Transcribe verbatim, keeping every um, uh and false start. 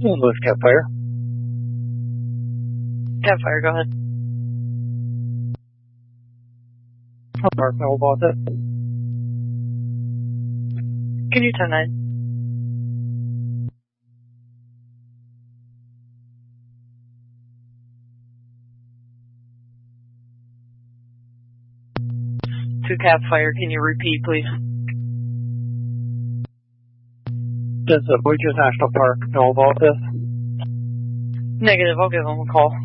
Lewis Cat Fire. Cat Fire, go ahead. Park, know about that. Can you ten nine? To Cat Fire, can you repeat, please? Does the Bridges National Park know about this? Negative, I'll give them a call.